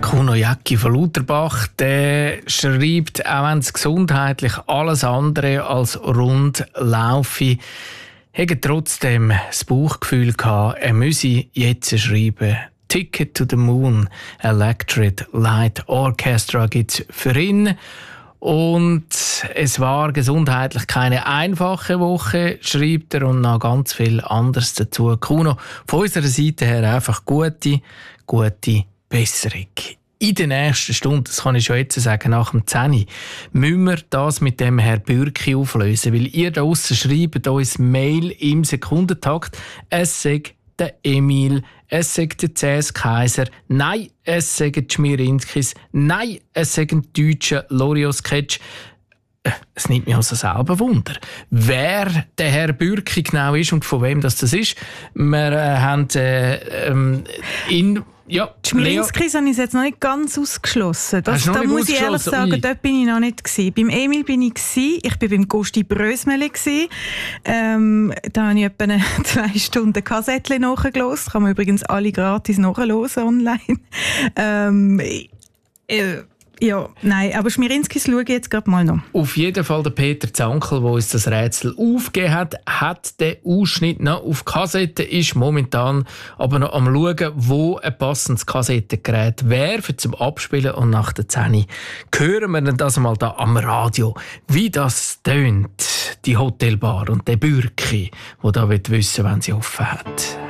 Kuno Jäcki von Lauterbach, der schreibt, auch wenn es gesundheitlich alles andere als rund laufe, hätte trotzdem das Bauchgefühl gehabt, er müsse jetzt schreiben. Ticket to the Moon, Electric Light Orchestra gibt es für ihn. Und es war gesundheitlich keine einfache Woche, schreibt er, und noch ganz viel anderes dazu. Kuno, von unserer Seite her einfach gute Besserung. In der nächsten Stunde, das kann ich schon jetzt sagen, nach dem 10 müssen wir das mit dem Herrn Bürki auflösen, weil ihr da draussen schreibt uns Mail im Sekundentakt, es sagt der Emil, es sagt der CS Kaiser, nein, es sagen die Schmierinskis, nein, es sagen die deutschen Loriot-Sketch. Es nimmt mich also selber Wunder, wer der Herr Bürki genau ist und von wem das ist. Wir haben die Schmierinskis habe ich jetzt noch nicht ganz ausgeschlossen. Da muss ich ehrlich sagen, dort bin ich noch nicht gewesen. Beim Emil bin ich gewesen. Ich bin beim Gusti Brösmeli gewesen. Da habe ich etwa 2 Stunden Kassettchen nachgelassen. Kann man übrigens alle gratis nachhören online. Aber Schmierinskis schaue ich jetzt gerade mal noch. Auf jeden Fall der Peter Zankel, der uns das Rätsel aufgegeben hat den Ausschnitt noch auf Kassette, ist momentan aber noch am schauen, wo ein passendes Kassettengerät wäre für zum Abspielen, und nach der 10 hören wir dann das mal da am Radio, wie das tönt, die Hotelbar und der Bürki, der da wissen will, wenn sie offen hat.